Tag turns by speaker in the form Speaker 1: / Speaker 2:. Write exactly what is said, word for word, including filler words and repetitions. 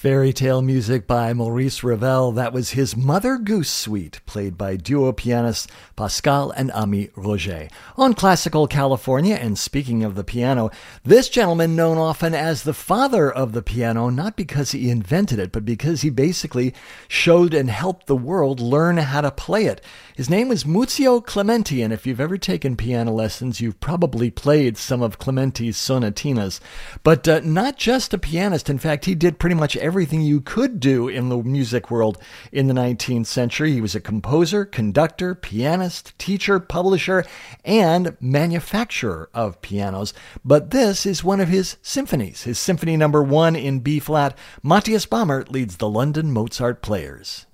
Speaker 1: Fairy tale music by Maurice Ravel. That was his Mother Goose Suite, played by duo pianists Pascal and Ami Roger. On Classical California, and speaking of the piano, this gentleman known often as the father of the piano, not because he invented it, but because he basically showed and helped the world learn how to play it. His name was Muzio Clementi, and if you've ever taken piano lessons, you've probably played some of Clementi's sonatinas. But uh, not just a pianist. In fact, he did pretty much everything you could do in the music world in the nineteenth century. He was a composer, conductor, pianist, teacher, publisher, and manufacturer of pianos. But this is one of his symphonies, his Symphony Number One in B-flat. Matthias Bamert leads the London Mozart Players.